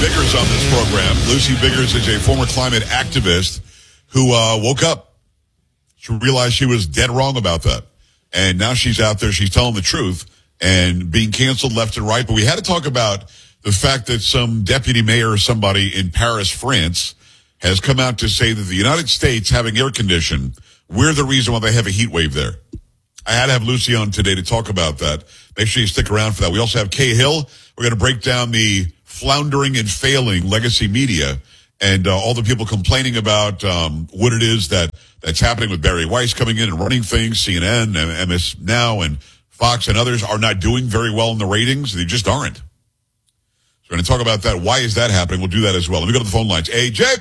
Biggers on this program. Lucy Biggers is a former climate activist who woke up. She realized she was dead wrong about that. And now she's out there, she's telling the truth and being canceled left and right. But we had to talk about the fact that some deputy mayor or somebody in Paris, France, has come out to say that the United States having air conditioning, we're the reason why they have a heat wave there. I had to have Lucy on today to talk about that. Make sure you stick around for that. We also have Kay Hill. We're going to break down the floundering and failing legacy media and all the people complaining about what it is that's happening with Barry Weiss coming in and running things. CNN and MS Now and Fox and others are not doing very well in the ratings. They just aren't. So we're going to talk about that. Why is that happening? We'll do that as well. Let me go to the phone lines. AJ.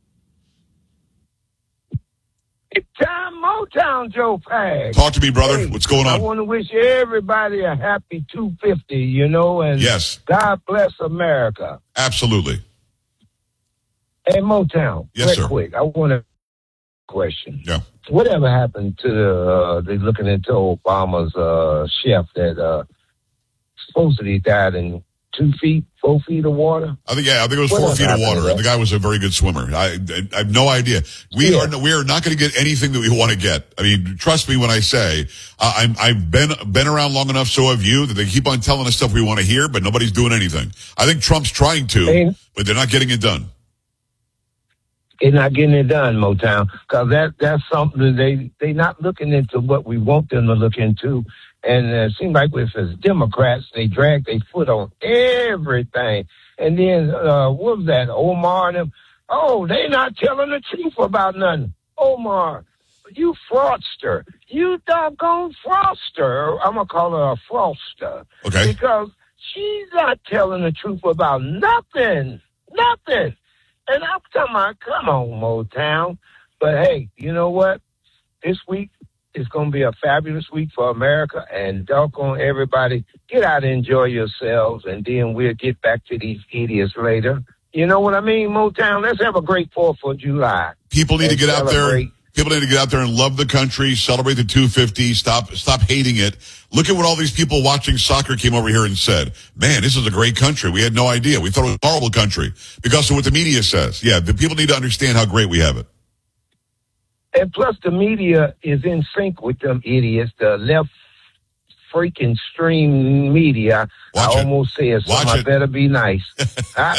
It's time Motown, Joe Pag. Talk to me, brother. Hey, what's going on? I want to wish everybody a happy 250, and yes, God bless America. Absolutely. Hey, Motown, yes, real quick, I want to question. Yeah. Whatever happened to they looking into Obama's chef that supposedly died in 4 feet of water? I think it was 4 feet of water. And the guy was a very good swimmer. I have no idea. We are not going to get anything that we want to get. I mean, trust me when I say I've been around long enough. So have you. That they keep on telling us stuff we want to hear, but nobody's doing anything. I think Trump's trying to, but they're not getting it done. They're not getting it done, Motown, because that's something they not looking into what we want them to look into. And it seems like if it's Democrats, they drag their foot on everything. And then, what was that, Omar and them? Oh, they not telling the truth about nothing. Omar, you fraudster. You doggone fraudster. I'm going to call her a fraudster. Okay. Because she's not telling the truth about nothing. Nothing. And I'm talking about, come on, Motown. But, hey, you know what? This week, it's going to be a fabulous week for America, and doggone everybody, get out and enjoy yourselves, and then we'll get back to these idiots later. You know what I mean, Motown? Let's have a great 4th of July. People need to get out there. People need to get out there and love the country, celebrate the 250, stop hating it. Look at what all these people watching soccer came over here and said. Man, this is a great country. We had no idea. We thought it was a horrible country because of what the media says. Yeah, the people need to understand how great we have it. And plus, the media is in sync with them idiots, the left freaking stream media. I almost said something. I better be nice. Watch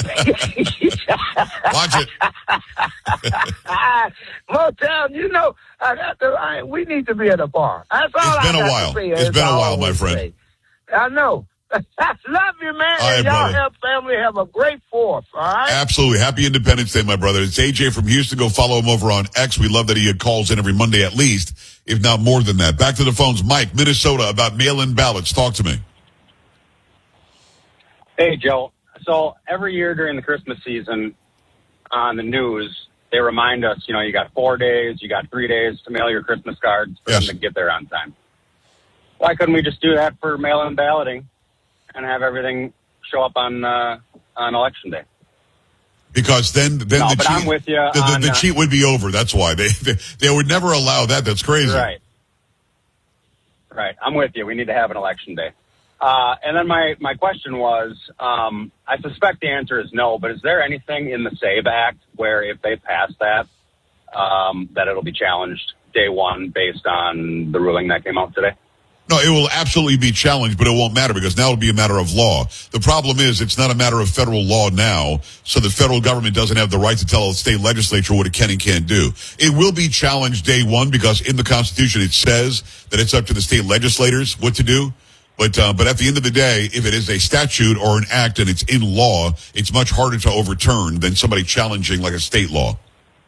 it. Motown, we need to be at a bar. That's all It's been a while. It's been a while, my friend. I know. Love you, man. All right, y'all have family. Have a great 4th, all right? Absolutely. Happy Independence Day, my brother. It's AJ from Houston. Go follow him over on X. We love that he calls in every Monday at least, if not more than that. Back to the phones. Mike, Minnesota, about mail-in ballots. Talk to me. Hey, Joe. So every year during the Christmas season on the news, they remind us, you got 4 days, you got 3 days to mail your Christmas cards for them to get there on time. Why couldn't we just do that for mail-in balloting and have everything show up on Election Day? Because then but I'm with you. The cheat would be over. That's why they would never allow that. That's crazy. Right. I'm with you. We need to have an Election Day. And then my question was, I suspect the answer is no, but is there anything in the SAVE Act where if they pass that, that it'll be challenged day one based on the ruling that came out today? No, it will absolutely be challenged, but it won't matter because now it'll be a matter of law. The problem is it's not a matter of federal law now, so the federal government doesn't have the right to tell the state legislature what it can and can't do. It will be challenged day one because in the Constitution it says that it's up to the state legislators what to do. But at the end of the day, if it is a statute or an act and it's in law, it's much harder to overturn than somebody challenging like a state law.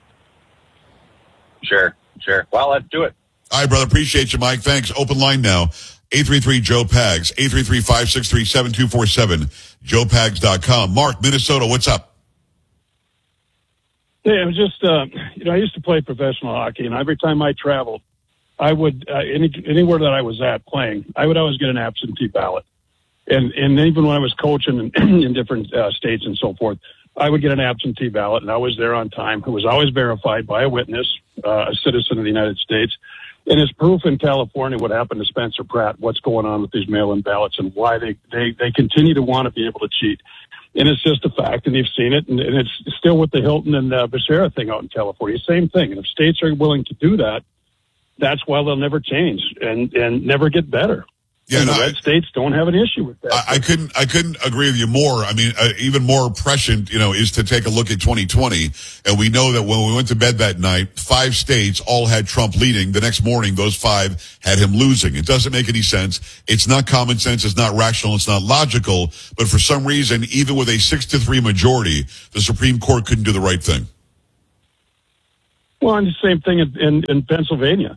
Sure. Well, let's do it. All right, brother. Appreciate you, Mike. Thanks. Open line now. 833-JOE-PAGS. 833-563-7247. JoePags.com. Mark, Minnesota, what's up? Hey, I was just, I used to play professional hockey, and every time I traveled, I would, anywhere that I was at playing, I would always get an absentee ballot. And even when I was coaching in different states and so forth, I would get an absentee ballot, and I was there on time. It was always verified by a witness, a citizen of the United States. And it's proof in California what happened to Spencer Pratt, what's going on with these mail-in ballots and why they continue to want to be able to cheat. And it's just a fact, and you've seen it, and it's still with the Hilton and Becerra thing out in California. Same thing. And if states are willing to do that, that's why they'll never change and never get better. Yeah, and the red states don't have an issue with that. I couldn't agree with you more. I mean, even more prescient, is to take a look at 2020. And we know that when we went to bed that night, 5 states all had Trump leading. The next morning, those 5 had him losing. It doesn't make any sense. It's not common sense. It's not rational. It's not logical. But for some reason, even with a 6-3 majority, the Supreme Court couldn't do the right thing. Well, and the same thing in Pennsylvania.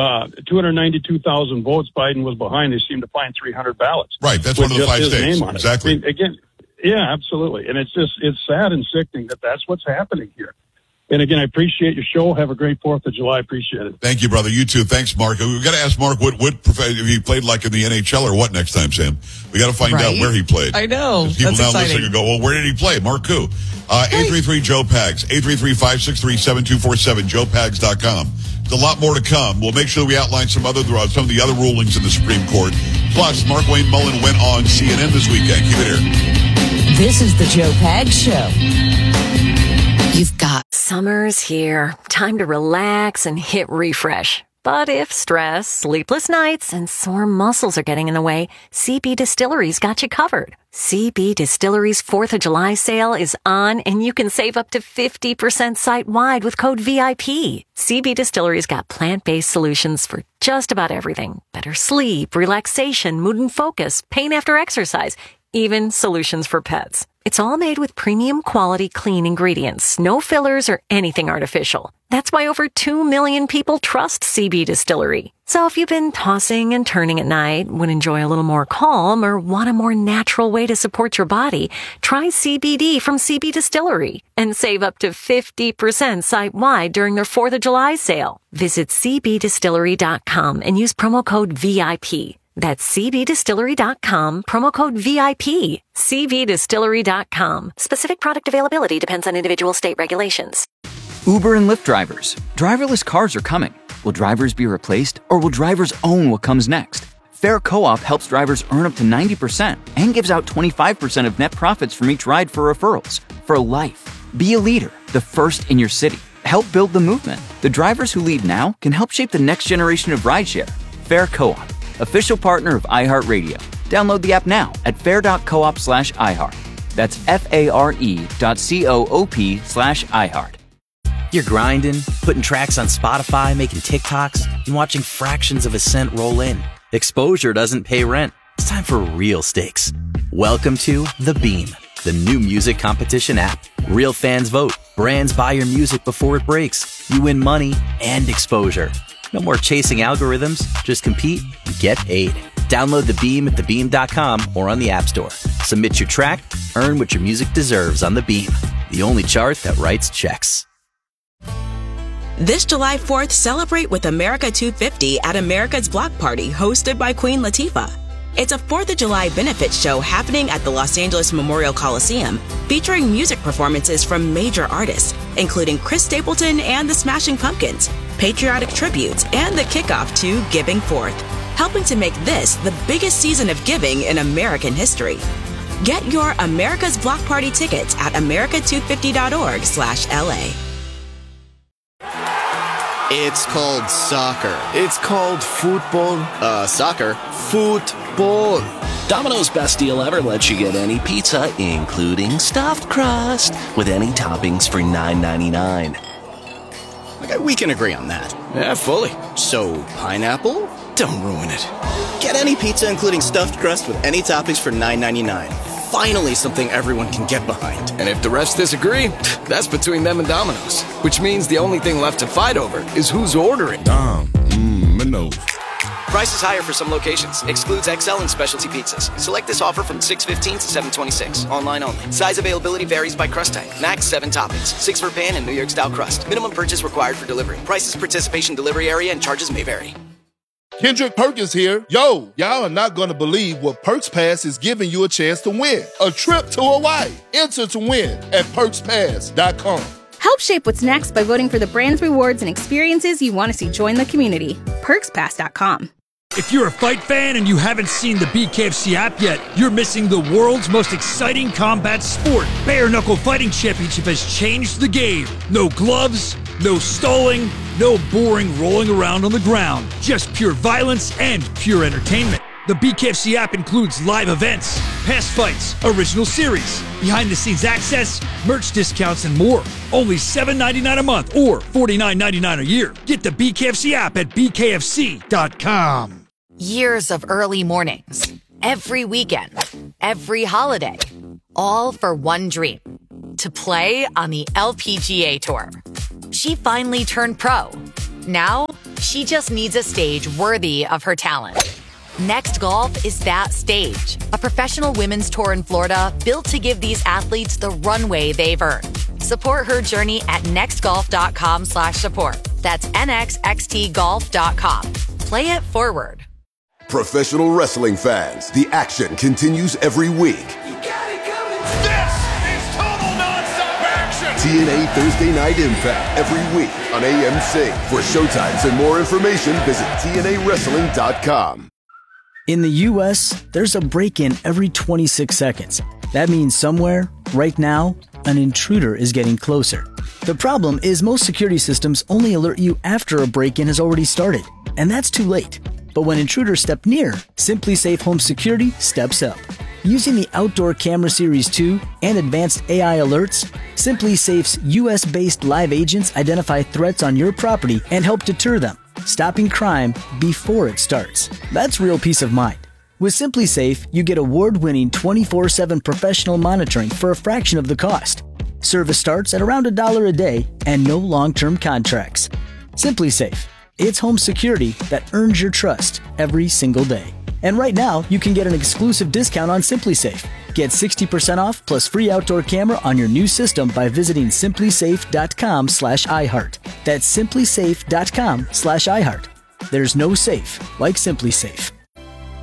292,000 votes. Biden was behind. They seemed to find 300 ballots. Right. That's one of the 5 states. Exactly. I mean, again, yeah, absolutely. And it's sad and sickening that that's what's happening here. And again, I appreciate your show. Have a great 4th of July. Appreciate it. Thank you, brother. You too. Thanks, Mark. We've got to ask Mark if he played like in the NHL or what next time, Sam. We got to find out where he played. I know. People now listening and go, well, where did he play? Mark who? 833-JOE-PAGS. 833-563-7247. JoePags.com. There's a lot more to come. We'll make sure we outline some of the other rulings in the Supreme Court. Plus, Mark Wayne Mullen went on CNN this weekend. Keep it here. This is the Joe Pags Show. You've got summer's here. Time to relax and hit refresh. But if stress, sleepless nights, and sore muscles are getting in the way, CB Distillery's got you covered. CB Distillery's 4th of July sale is on, and you can save up to 50% site-wide with code VIP. CB Distillery's got plant-based solutions for just about everything. Better sleep, relaxation, mood and focus, pain after exercise, even solutions for pets. It's all made with premium quality clean ingredients, no fillers or anything artificial. That's why over 2 million people trust CB Distillery. So if you've been tossing and turning at night, would enjoy a little more calm, or want a more natural way to support your body, try CBD from CB Distillery and save up to 50% site-wide during their 4th of July sale. Visit cbdistillery.com and use promo code VIP. That's cbdistillery.com, promo code VIP. cbdistillery.com. Specific product availability depends on individual state regulations. Uber and Lyft drivers. Driverless cars are coming. Will drivers be replaced, or will drivers own what comes next? Fair Co-op helps drivers earn up to 90% and gives out 25% of net profits from each ride for referrals. For life. Be a leader, the first in your city. Help build the movement. The drivers who lead now can help shape the next generation of rideshare. Fair Co-op. Official partner of iHeartRadio. Download the app now at fair.coop/iHeart. That's FARE.coop/iHeart. You're grinding, putting tracks on Spotify, making TikToks, and watching fractions of a cent roll in. Exposure doesn't pay rent. It's time for real stakes. Welcome to The Beam, the new music competition app. Real fans vote. Brands buy your music before it breaks. You win money and exposure. No more chasing algorithms. Just compete and get paid. Download The Beam at thebeam.com or on the App Store. Submit your track, earn what your music deserves on The Beam, the only chart that writes checks. This July 4th, celebrate with America 250 at America's Block Party, hosted by Queen Latifah. It's a 4th of July benefit show happening at the Los Angeles Memorial Coliseum, featuring music performances from major artists, including Chris Stapleton and the Smashing Pumpkins, patriotic tributes, and the kickoff to Giving Forth, helping to make this the biggest season of giving in American history. Get your America's Block Party tickets at america250.org/LA. It's called soccer. It's called football. Soccer. Football. Domino's best deal ever lets you get any pizza, including stuffed crust, with any toppings for $9.99. Okay, we can agree on that. Yeah, fully. So, pineapple? Don't ruin it. Get any pizza, including stuffed crust, with any toppings for $9.99. Finally, something everyone can get behind. And if the refs disagree, that's between them and Domino's. Which means the only thing left to fight over is who's ordering. Domino's. Price is higher for some locations. Excludes XL and specialty pizzas. Select this offer from 6/15 to 7/26. Online only. Size availability varies by crust type. Max 7 toppings. 6 for pan and New York style crust. Minimum purchase required for delivery. Prices, participation, delivery area, and charges may vary. Kendrick Perkins here. Yo, y'all are not going to believe what Perks Pass is giving you a chance to win. A trip to Hawaii. Enter to win at PerksPass.com. Help shape what's next by voting for the brands, rewards, and experiences you want to see join the community. PerksPass.com. If you're a fight fan and you haven't seen the BKFC app yet, you're missing the world's most exciting combat sport. Bare Knuckle Fighting Championship has changed the game. No gloves, no stalling, no boring rolling around on the ground. Just pure violence and pure entertainment. The BKFC app includes live events, past fights, original series, behind-the-scenes access, merch discounts, and more. Only $7.99 a month or $49.99 a year. Get the BKFC app at bkfc.com. Years of early mornings, every weekend, every holiday, all for one dream, to play on the LPGA Tour. She finally turned pro. Now, she just needs a stage worthy of her talent. Next Golf is that stage, a professional women's tour in Florida built to give these athletes the runway they've earned. Support her journey at nextgolf.com/support. That's nxxtgolf.com. Play it forward. Professional wrestling fans, the action continues every week. This is total nonstop action! TNA Thursday Night Impact every week on AMC. For showtimes and more information, visit TNAWrestling.com. In the U.S., there's a break-in every 26 seconds. That means somewhere, right now, an intruder is getting closer. The problem is most security systems only alert you after a break-in has already started, and that's too late. But when intruders step near, SimpliSafe Home Security steps up. Using the Outdoor Camera Series 2 and advanced AI alerts, SimpliSafe's US-based live agents identify threats on your property and help deter them, stopping crime before it starts. That's real peace of mind. With SimpliSafe, you get award-winning 24/7 professional monitoring for a fraction of the cost. Service starts at around $1 a day and no long-term contracts. SimpliSafe. It's home security that earns your trust every single day. And right now, you can get an exclusive discount on SimpliSafe. Get 60% off plus free outdoor camera on your new system by visiting simplisafe.com/iHeart. That's simplisafe.com/iHeart. There's no safe like SimpliSafe.